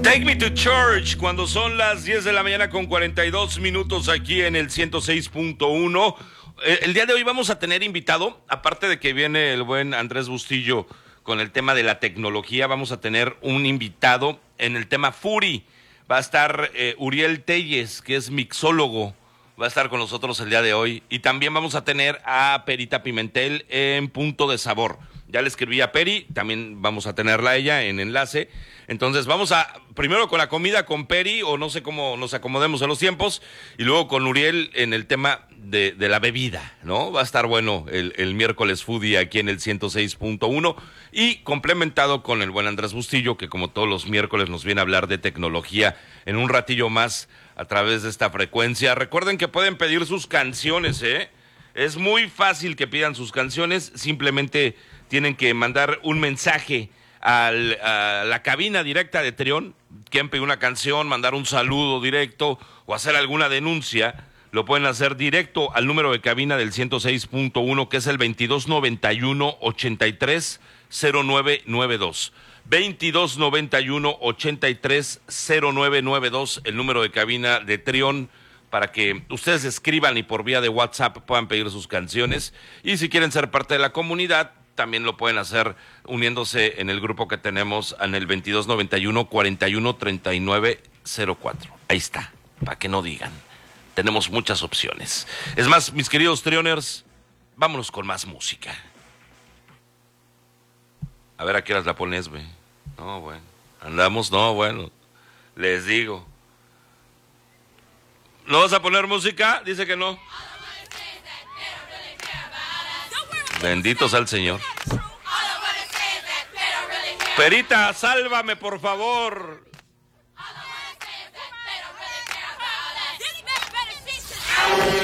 Take Me to Church, cuando son las 10 de la mañana con 42 minutos aquí en el 106.1. El día de hoy vamos a tener invitado, aparte de que viene el buen Andrés Bustillo con el tema de la tecnología, vamos a tener un invitado en el tema Fury. Va a estar Uriel Telles, que es mixólogo, va a estar con nosotros el día de hoy. Y también vamos a tener a Perita Pimentel en Punto de Sabor. Ya le escribí a Peri, también vamos a tenerla a ella en enlace. Entonces vamos a, primero con la comida con Peri, o no sé cómo nos acomodemos en los tiempos, y luego con Uriel en el tema de la bebida, ¿no? Va a estar bueno el miércoles foodie aquí en el 106.1 y complementado con el buen Andrés Bustillo, que como todos los miércoles nos viene a hablar de tecnología en un ratillo más a través de esta frecuencia. Recuerden que pueden pedir sus canciones, ¿eh? Es muy fácil que pidan sus canciones, simplemente tienen que mandar un mensaje a la cabina directa de Trión. Quien pide una canción, mandar un saludo directo o hacer alguna denuncia, lo pueden hacer directo al número de cabina del 106.1, que es el 2291-830992. 2291-830992, el número de cabina de Trión, para que ustedes escriban y por vía de WhatsApp puedan pedir sus canciones. Y si quieren ser parte de la comunidad, también lo pueden hacer uniéndose en el grupo que tenemos en el 2291-413904. Ahí está, para que no digan. Tenemos muchas opciones. Es más, mis queridos Trioners, vámonos con más música. A ver a qué horas la pones, güey. No, bueno. Andamos, no, bueno. Les digo. ¿No vas a poner música? Dice que no. Bendito sea el Señor. Perita, sálvame, por favor.